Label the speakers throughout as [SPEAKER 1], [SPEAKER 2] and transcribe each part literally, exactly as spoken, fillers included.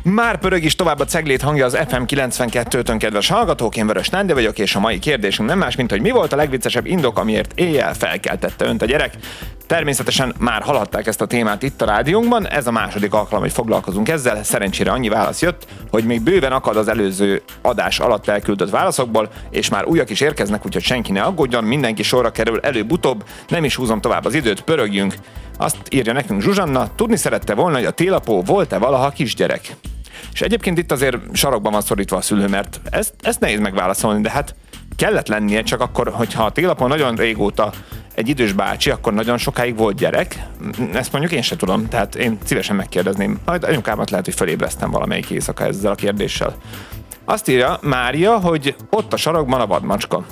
[SPEAKER 1] Már pörög is tovább a Ceglét hangja az ef em kilencvenkettőtön, kedves hallgatók, én Vörös Nándi vagyok, és a mai kérdésünk nem más, mint hogy mi volt a legviccesebb indok, amiért éjjel felkeltette önt a gyerek. Természetesen már hallhatták ezt a témát itt a rádiónkban, ez a második alkalom, hogy foglalkozunk ezzel, szerencsére annyi válasz jött, hogy még bőven akad az előző adás alatt elküldött válaszokból, és már újak is érkeznek, úgyhogy senki ne aggódjon, mindenki sorra kerül előbb-utóbb, nem is húzom tovább az időt, pörögjünk. Azt írja nekünk Zsuzsanna, tudni szerette volna, hogy a télapó volt-e valaha kisgyerek? És egyébként itt azért sarokban van szorítva a szülő, mert ezt, ezt nehéz megválaszolni, de hát kellett lennie, csak akkor, hogyha a télapon nagyon régóta egy idős bácsi, akkor nagyon sokáig volt gyerek. Ezt mondjuk én sem tudom, tehát én szívesen megkérdezném. Majd anyukámat lehet, hogy felébreztem valamelyik éjszaka ezzel a kérdéssel. Azt írja Mária, hogy ott a sarokban a vadmacska.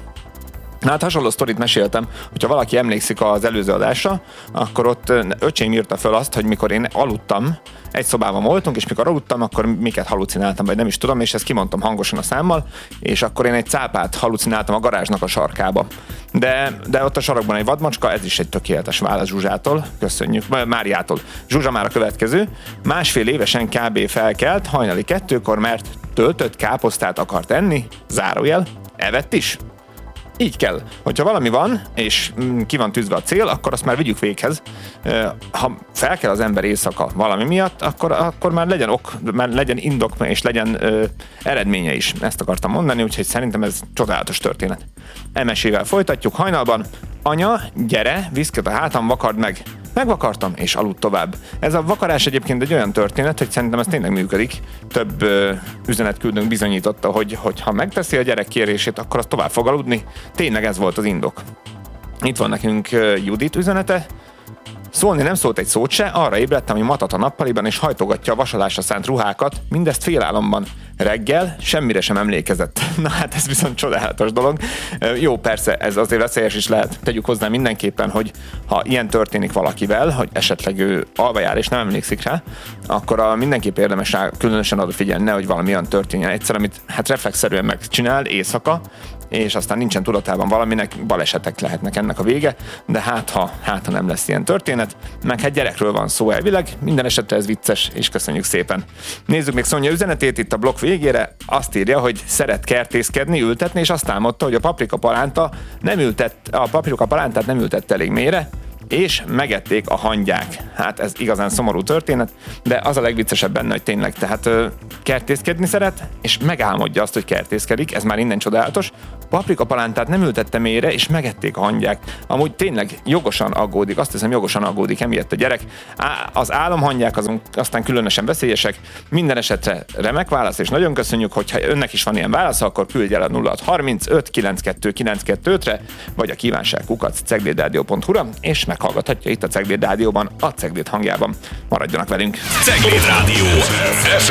[SPEAKER 1] Hát hasonló sztorit meséltem, hogyha valaki emlékszik az előző adásra, akkor ott öcsém írta föl azt, hogy mikor én aludtam, egy szobában voltunk, és mikor aludtam, akkor miket halucináltam, vagy nem is tudom, és ezt kimondtam hangosan a számmal, és akkor én egy cápát halucináltam a garázsnak a sarkába. De, de ott a sarokban egy vadmacska, ez is egy tökéletes válasz Zsuzsától, köszönjük, Máriától. Zsuzsa már a következő, másfél évesen kb. Felkelt, hajnali kettőkor, mert töltött káposztát akart enni, zárójel, evett is. Így kell. Hogyha valami van, és ki van tűzve a cél, akkor azt már vigyük véghez. Ha fel kell az ember éjszaka valami miatt, akkor, akkor már legyen ok, már legyen indok, és legyen ö, eredménye is. Ezt akartam mondani, úgyhogy szerintem ez csodálatos történet. Emesével folytatjuk hajnalban. Anya, gyere, viszket a hátam, vakard meg. Megvakartam, és aludt tovább. Ez a vakarás egyébként egy olyan történet, hogy szerintem ez tényleg működik. Több ö, üzenetküldőnk bizonyította, hogy, hogy ha megteszi a gyerek kérését, akkor az tovább fog aludni. Tényleg ez volt az indok. Itt van nekünk ö, Judit üzenete. Szólni nem szólt egy szót se, arra ébredtem, hogy matat a nappaliban, és hajtogatja a vasalásra szánt ruhákat, mindezt félálomban. Reggel semmire sem emlékezett. Na hát ez viszont csodálatos dolog. Jó, persze, ez azért veszélyes is lehet. Tegyük hozzá mindenképpen, hogy ha ilyen történik valakivel, hogy esetleg ő alva jár és nem emlékszik rá, akkor a mindenképp érdemes rá különösen arra figyelni, hogy valami olyan történjen egyszer, amit hát reflexzerűen megcsinál éjszaka, és aztán nincsen tudatában valaminek, balesetek lehetnek ennek a vége, de hát ha, hát, ha nem lesz ilyen történet, meg hát gyerekről van szó elvileg, minden esetre ez vicces, és köszönjük szépen. Nézzük még Szonya üzenetét itt a blokk végére, azt írja, hogy szeret kertészkedni, ültetni, és azt álmodta, hogy a paprika palánta nem ültett, a paprika palántát nem ültett elég mélyre, és megették a hangyák. Hát ez igazán szomorú történet, de az a legviccesebb benne, hogy tényleg tehát ö, kertészkedni szeret, és megálmodja azt, hogy kertészkedik, ez már innen csodálatos. Paprika palántát nem ültette mélyre, és megették a hangyák. Amúgy tényleg jogosan aggódik, azt hiszem jogosan aggódik emiatt a gyerek. Á, az álomhangyák azon, aztán különösen veszélyesek. Minden esetre remek válasz, és nagyon köszönjük, hogyha önnek is van ilyen válasz, akkor küldj el a nulla hat harmincöt kilencvenkettő kilencvenkettőre, vagy a kívánság kukac ceglédradio pont hu-ra, és meghallgathatja itt a Cegléd Rádióban, a Ceglét hangjában. Maradjanak velünk!
[SPEAKER 2] Cegléd Rádió ef